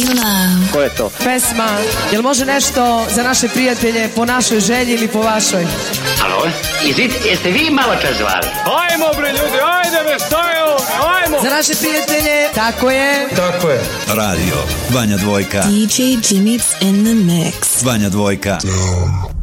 love. Ko je to? Pesma, jel može nešto za naše prijatelje po našoj želji ili po vašoj? Alo, jeste vi malo čas zvali? Ajmo bre ljudi, ajde me, šta je ovo, ajmo! Za naše prijatelje, tako je. Tako je. Radio, Vanja Dvojka. DJ Jimmy's in the mix. Vanja Dvojka.